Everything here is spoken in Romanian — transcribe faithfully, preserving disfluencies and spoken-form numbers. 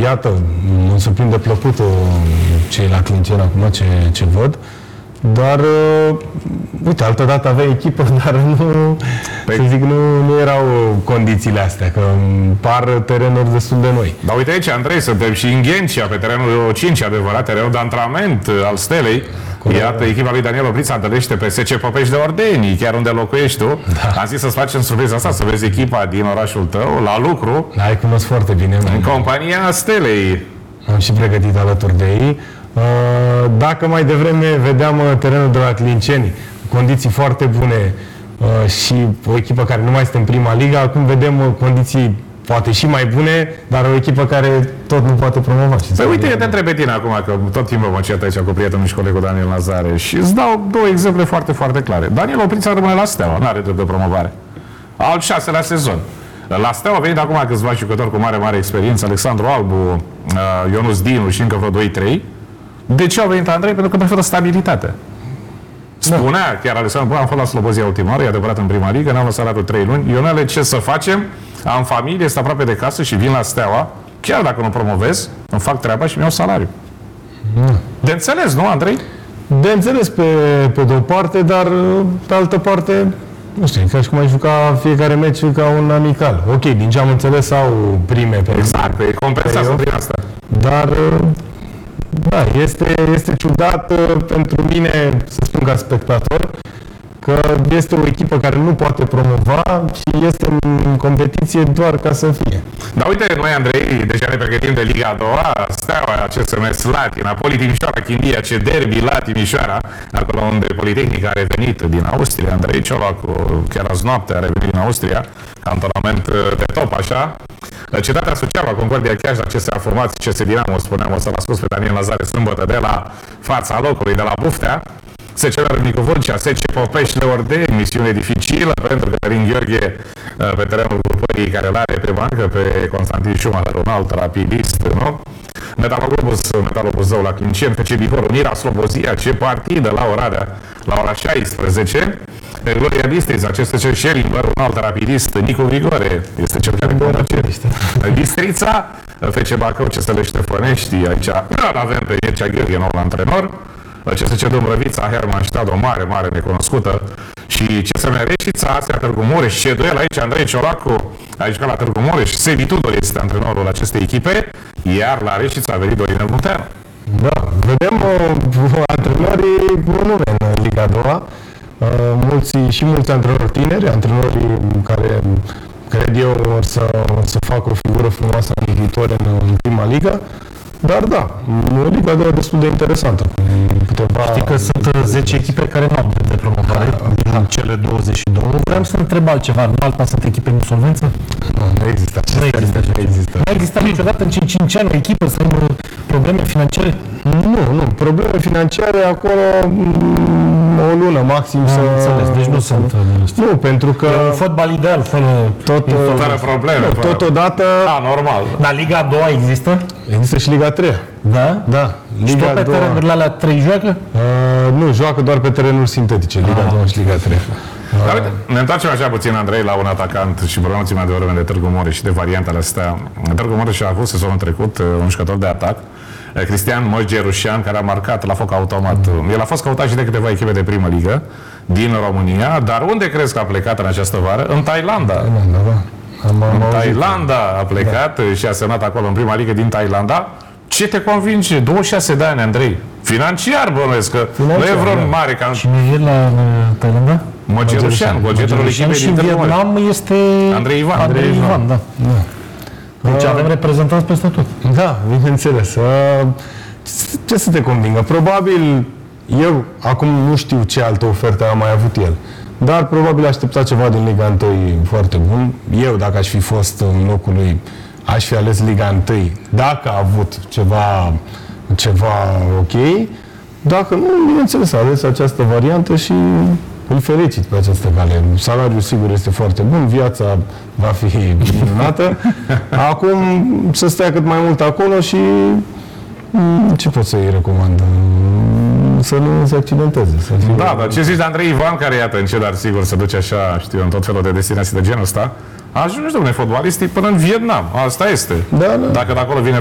iată, mă surprinde plăcut cei la Clinceni acum ce, ce văd. Dar, uh, uite, altă dată avea echipă, dar nu, păi, să zic, nu, nu erau condițiile astea, că par terenuri destul de noi. Dar uite aici, Andrei, suntem și în Ghencea, pe terenul cinci, adevărat, terenul de antrenament al Stelei. Corect. Iată, echipa lui Daniel Oprița întâlnește pe S C Popești de Ordeni, chiar unde locuiești tu. Da. Am zis să-ți facem surpriza asta, să vezi echipa din orașul tău, la lucru. Da, îi cunosc foarte bine. În compania Stelei. Am și pregătit alături de ei. Dacă mai devreme vedeam terenul de la Clinceni, condiții foarte bune și o echipă care nu mai este în prima ligă, acum vedem condiții poate și mai bune, dar o echipă care tot nu poate promova. Păi uite, eu te întreb pe tine acum, că tot timpul mă cert aici cu prietenul și colegul Daniel Nazare și îți dau două exemple foarte, foarte clare. Daniel Oprița rămâne la Steaua, nu are drept de promovare. Al șaselea sezon. La Steaua a venit acum câțiva jucători cu mare, mare experiență, Alexandru Albu, Ionuț Dinu și încă vreo doi trei. De ce au venit Andrei? Pentru că preferă stabilitate. Spunea da. chiar Alexandru, am fost la Slobozia ultima oară, e adevărat în prima ligă, ne-am lăsat salatul trei luni. Ionele, ce să facem? Am familie, este aproape de casă și vin la Steaua, chiar dacă nu promovez, îmi fac treaba și mi-au salariu. Da. De înțeles, nu, Andrei? De înțeles pe, pe de o parte, dar pe altă parte, nu știu, ca și cum ai juca fiecare meci ca un amical. Ok, din ce am înțeles au prime pe... Exact, pe compensează prin asta. Dar... Da, este, este ciudat uh, pentru mine, să spun ca spectator, că este o echipă care nu poate promova și este în competiție doar ca să fie. Dar uite, noi, Andrei, deja ne pregătim de Liga a doua, Steaua, acest semestru la Timișoara, Poli Timișoara, Chindia, ce derby la Timișoara, acolo unde Politehnica a revenit din Austria, Andrei Ciolacu, chiar azi noapte a revenit din Austria, cantonament de top, așa. Cetatea Suceava, Concordia Chiaj, la C S A formați, C S Dinamo, spuneam, o să-l ascult pe Daniel Nazare sâmbătă de la fața locului, de la Buftea. S C Râmnicu Vâlcea, S C Popești de Ordeni, misiune dificilă, pentru că Rin Gheorghe, pe terenul grupării care îl are pe bancă, pe Constantin Schumacher, un alt rapidist, nu? Metalogobus, Metalul Buzău la Clinceni, F C Bihor, Unirea Slobozia, ce partidă la ora, la ora șaisprezece. Gloria Bistrița, acest ce Schellinger, un alt rapidist, Nicu Grigore, este cel care conduce. Bistrița, F C Bacău, C S L Ștefănești, aici avem pe Mircea Gheorghe, nou antrenor. C S C Dâmbrăvița, Herman Stad, o mare, mare necunoscută. Și C S M Reșița, Astea Târgu Mureș, C doi aici, Andrei Ciolacu, aici ca la Târgu Mureș, Sevi Tudor este antrenorul acestei echipe, iar la Reșița a venit Dorinel Munteanu. Da, vedem uh, antrenorii cu nume în Liga a doua. Uh, mulți, și mulți antrenori tineri, antrenori care cred eu or să, or să facă o figură frumoasă în viitor în, în prima ligă. Dar da, Liga a doua e destul de interesantă. Câteva... Știi că sunt zece echipe care nu au drept de promovare din da. cele douăzeci și două. Vreau să întreb altceva. În Malta sunt echipe în insolvență? Nu, nu există. Nu există. Nu există. Nu există niciodată în cinci ani o echipă să aibă probleme financiare? Nu, nu. Probleme financiare acolo o lună maxim să... Înțeles, deci nu sunt. Nu, pentru că... E un fotbal ideal, fără... Tot, fără probleme. Nu, totodată... Da, normal. Dar Liga a doua există? Există și Liga a treia. Da? Da. Și tot pe terenurile alea trei joacă? Uh, nu, joacă doar pe terenuri sintetice, Liga a doua și Liga a treia. Uh. Dar uite, ne întoarcem așa puțin, Andrei, la un atacant și pronunțim mai devreme de Târgu Mureș și de variantele astea. Târgu Mureș a avut sezonul trecut un jucător de atac, Cristian Mogerușan, care a marcat la foc automat. Mm. El a fost căutat și de câteva echipe de primă ligă din România, dar unde crezi că a plecat în această vară? În Thailanda. Thailanda, da. Am, am în Thailanda a plecat da. și a semnat acolo în prima ligă din Thailanda. Ce te convinge? douăzeci și șase de ani, Andrei. Financiar, bănuiesc, că Financiar, nu e vreun da. mare ca... Cine e la Thailanda? Mogerușan, bugetul echipei din Târgu Mureș. Și Vietnam este... Andrei Ivan. Andrei Ivan, Ivan da. da. Deci avem reprezentanți peste tot. Da, bineînțeles. Ce să te convingă? Probabil, eu acum nu știu ce altă ofertă a mai avut el, dar probabil aștepta ceva din Liga unu foarte bun. Eu, dacă aș fi fost în locul lui, aș fi ales Liga unu, dacă a avut ceva, ceva ok. Dacă nu, bineînțeles, a ales această variantă și îl felicit pe această cale. Salariul, sigur, este foarte bun, viața va fi minunată. Acum, să stea cât mai mult acolo și ce pot să-i recomand? Să nu se accidenteze. Să fie... Da, dar ce zici de Andrei Ivan, care, iată, încet, dar sigur, se duce așa, știu, în tot felul de destinații de genul ăsta, ajunge, domnule, fotbalistic până în Vietnam. Asta este. Da, da. Dacă de acolo vine